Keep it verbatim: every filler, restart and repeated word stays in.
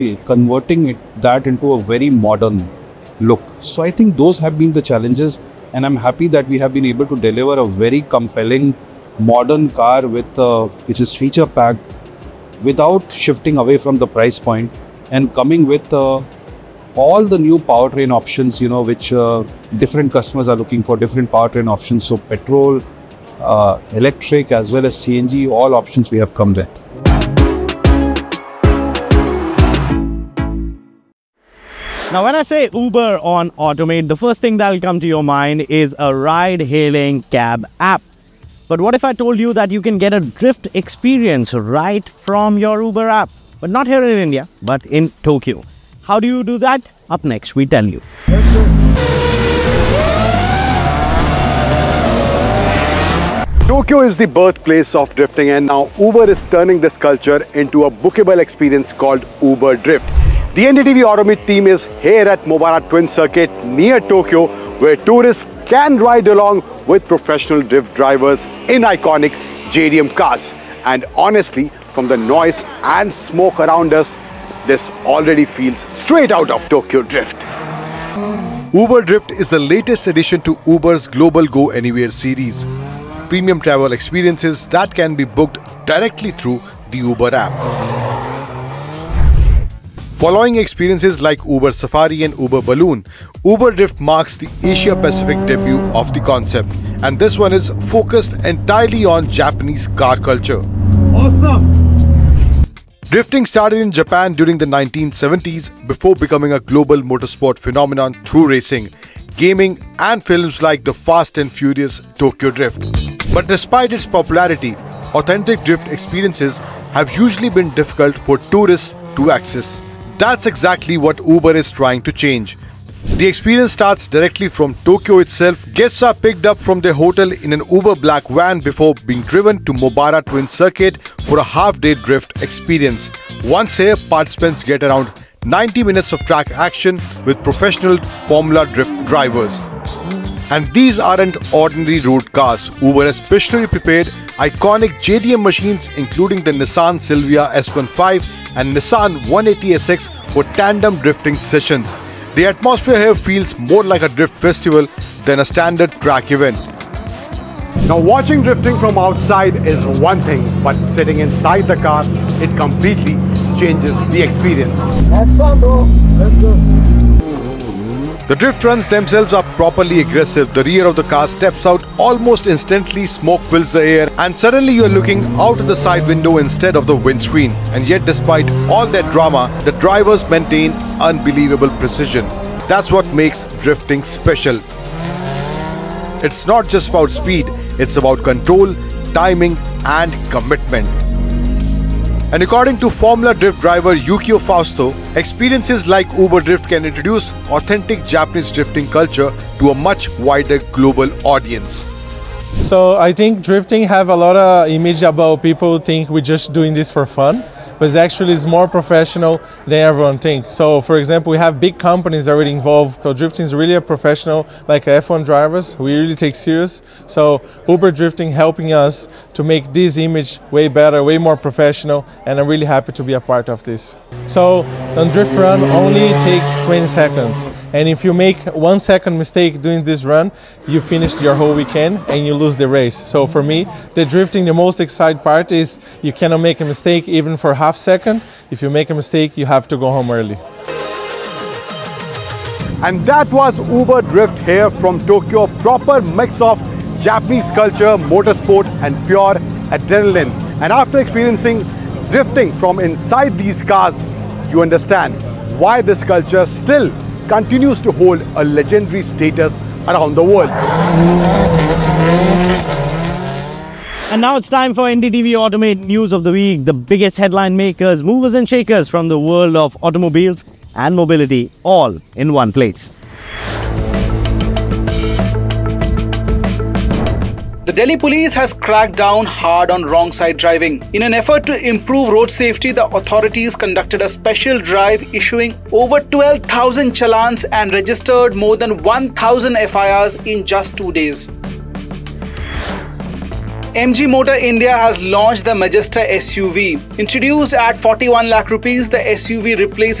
converting it, that into a very modern look. So I think those have been the challenges, and I'm happy that we have been able to deliver a very compelling modern car with uh, which is feature packed without shifting away from the price point, and coming with uh, all the new powertrain options, you know, which uh, different customers are looking for, different powertrain options. So petrol, uh, electric, as well as C N G, all options we have come with. Now, when I say Uber on Automate, the first thing that will come to your mind is a ride-hailing cab app. But what if I told you that you can get a drift experience right from your Uber app? But not here in India, but in Tokyo. How do you do that? Up next, we tell you. Tokyo is the birthplace of drifting, and now Uber is turning this culture into a bookable experience called Uber Drift. The N D T V Automate team is here at Mobara Twin Circuit near Tokyo, where tourists can ride along with professional drift drivers in iconic J D M cars. And honestly, from the noise and smoke around us, this already feels straight out of Tokyo Drift. Uber Drift is the latest addition to Uber's Global Go Anywhere series. Premium travel experiences that can be booked directly through the Uber app. Following experiences like Uber Safari and Uber Balloon, Uber Drift marks the Asia Pacific debut of the concept, and this one is focused entirely on Japanese car culture. Awesome! Drifting started in Japan during the nineteen seventies before becoming a global motorsport phenomenon through racing, gaming and films like the Fast and Furious Tokyo Drift. But despite its popularity, authentic drift experiences have usually been difficult for tourists to access. That's exactly what Uber is trying to change. The experience starts directly from Tokyo itself. Guests are picked up from their hotel in an Uber black van before being driven to Mobara Twin Circuit for a half-day drift experience. Once here, participants get around ninety minutes of track action with professional Formula Drift drivers. And these aren't ordinary road cars. Uber has specially prepared iconic J D M machines, including the Nissan Silvia S fifteen and Nissan one eighty S X for tandem drifting sessions. The atmosphere here feels more like a drift festival than a standard track event. Now, watching drifting from outside is one thing, but sitting inside the car, it completely changes the experience. Have fun, bro. Let's go. The drift runs themselves are properly aggressive. The rear of the car steps out almost instantly, smoke fills the air, and suddenly you're looking out of the side window instead of the windscreen. And yet, despite all that drama, the drivers maintain unbelievable precision. That's what makes drifting special. It's not just about speed, it's about control, timing, and commitment. And according to Formula Drift driver Yukio Fausto, experiences like Uber Drift can introduce authentic Japanese drifting culture to a much wider global audience. So I think drifting have a lot of image about people think we're just doing this for fun, but it's actually is more professional than everyone thinks. So for example, we have big companies already involved. So drifting is really a professional, like F one drivers, we really take serious. So Uber Drifting helping us to make this image way better, way more professional, and I'm really happy to be a part of this. So on drift run only takes twenty seconds. And if you make one second mistake doing this run, you finished your whole weekend and you lose the race. So for me, the drifting, the most exciting part is you cannot make a mistake even for half second. If you make a mistake, you have to go home early. And that was Uber Drift here from Tokyo, a proper mix of Japanese culture, motorsport and pure adrenaline. And after experiencing drifting from inside these cars, you understand why this culture still continues to hold a legendary status around the world. And now it's time for N D T V Automate News of the Week, the biggest headline makers, movers and shakers from the world of automobiles and mobility, all in one place. The Delhi police has cracked down hard on wrong side driving. In an effort to improve road safety, the authorities conducted a special drive issuing over twelve thousand challans and registered more than one thousand F I Rs in just two days. M G Motor India has launched the Majesta S U V. Introduced at forty-one lakh rupees, the S U V replaces